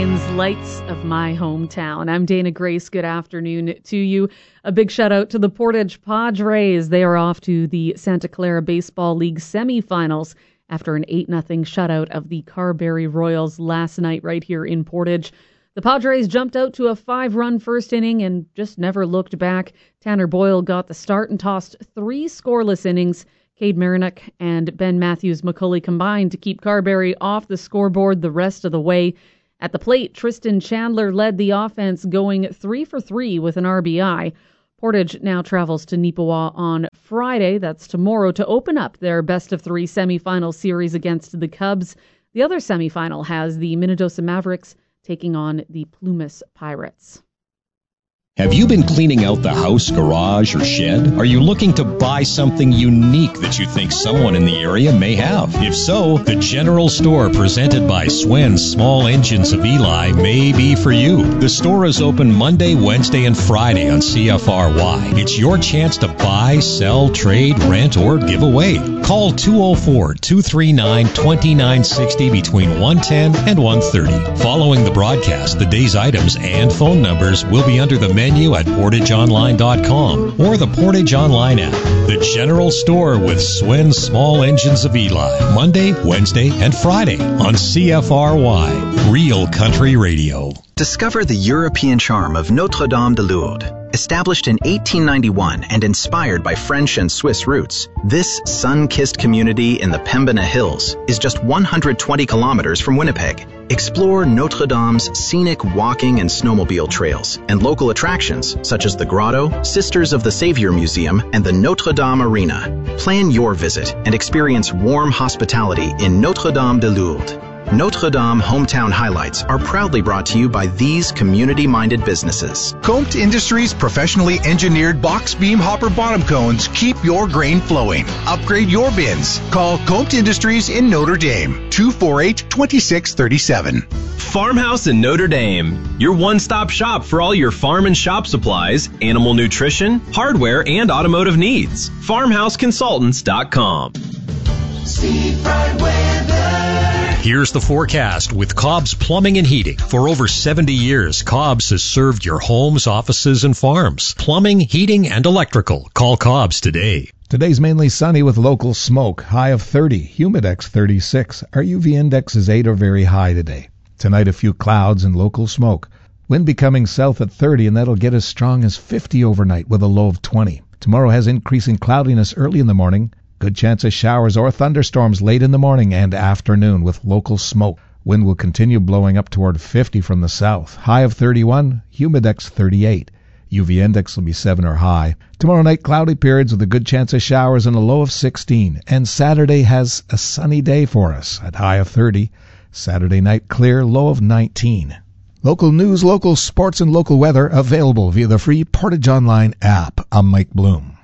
Lions, Lights of My Hometown. I'm Dana Grace. Good afternoon to you. A big shout out to the Portage Padres. They are off to the Santa Clara Baseball League semifinals after an 8-0 shutout of the Carberry Royals last night right here in Portage. The Padres jumped out to a 5-run first inning and just never looked back. Tanner Boyle got the start and tossed 3 scoreless innings. Cade Marinick and Ben Matthews-McCulley combined to keep Carberry off the scoreboard the rest of the way. At the plate, Tristan Chandler led the offense, going 3 for 3 with an RBI. Portage now travels to Neepawa on Friday, that's tomorrow, to open up their best-of-3 semifinal series against the Cubs. The other semifinal has the Minnedosa Mavericks taking on the Plumas Pirates. Have you been cleaning out the house, garage, or shed? Are you looking to buy something unique that you think someone in the area may have? If so, the General Store presented by Swen's Small Engines of Eli may be for you. The store is open Monday, Wednesday, and Friday on CFRY. It's your chance to buy, sell, trade, rent, or give away. Call 204-239-2960 between 1:10 and 1:30. Following the broadcast, the day's items and phone numbers will be under the menu at PortageOnline.com or the Portage Online app. The General Store with Swen's Small Engines of Eli. Monday, Wednesday, and Friday on CFRY. Real Country Radio. Discover the European charm of Notre-Dame de Lourdes. Established in 1891 and inspired by French and Swiss roots, this sun-kissed community in the Pembina Hills is just 120 kilometers from Winnipeg. Explore Notre Dame's scenic walking and snowmobile trails and local attractions such as the Grotto, Sisters of the Savior Museum, and the Notre Dame Arena. Plan your visit and experience warm hospitality in Notre-Dame de Lourdes. Notre Dame Hometown Highlights are proudly brought to you by these community-minded businesses. Comte Industries' professionally engineered box beam hopper bottom cones keep your grain flowing. Upgrade your bins. Call Comte Industries in Notre Dame, 248-2637. Farmhouse in Notre Dame, your one-stop shop for all your farm and shop supplies, animal nutrition, hardware, and automotive needs. FarmhouseConsultants.com. Steve Bright Weather. Here's the forecast with Cobb's Plumbing and Heating. For over 70 years, Cobb's has served your homes, offices, and farms. Plumbing, heating, and electrical. Call Cobb's today. Today's mainly sunny with local smoke. High of 30. Humidex 36. Our UV index is 8 or very high today. Tonight, a few clouds and local smoke. Wind becoming south at 30, and that'll get as strong as 50 overnight with a low of 20. Tomorrow has increasing cloudiness early in the morning. Good chance of showers or thunderstorms late in the morning and afternoon with local smoke. Wind will continue blowing up toward 50 from the south. High of 31, humidex 38. UV index will be 7 or high. Tomorrow night, cloudy periods with a good chance of showers and a low of 16. And Saturday has a sunny day for us at high of 30. Saturday night clear, low of 19. Local news, local sports, and local weather available via the free Portage Online app. I'm Mike Bloom.